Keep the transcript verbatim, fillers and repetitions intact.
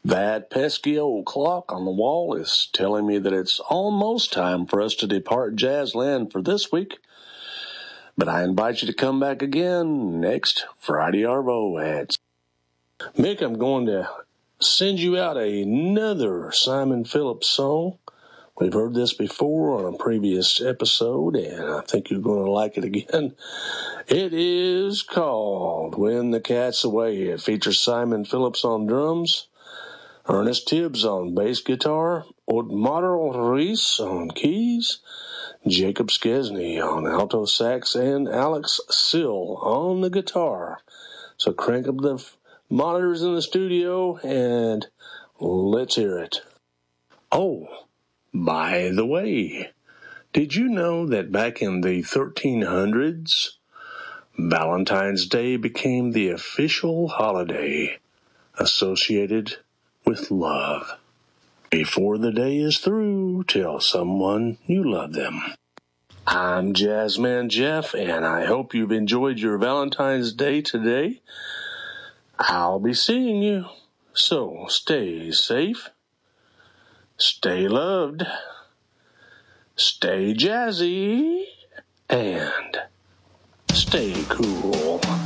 That pesky old clock on the wall is telling me that it's almost time for us to depart Jazzland for this week. But I invite you to come back again next Friday Arvo ads. Mick, I'm going to send you out another Simon Phillips song. We've heard this before on a previous episode, and I think you're going to like it again. It is called When the Cat's Away. It features Simon Phillips on drums, Ernest Tibbs on bass guitar, Otmar Reese on keys, Jacob Skesny on alto sax, and Alex Sill on the guitar. So crank up the monitors in the studio and let's hear it. Oh, by the way, did you know that back in the thirteen hundreds, Valentine's Day became the official holiday associated with love? Before the day is through, tell someone you love them. I'm Jazzman Jeff, and I hope you've enjoyed your Valentine's Day today. I'll be seeing you, so stay safe, stay loved, stay jazzy, and stay cool.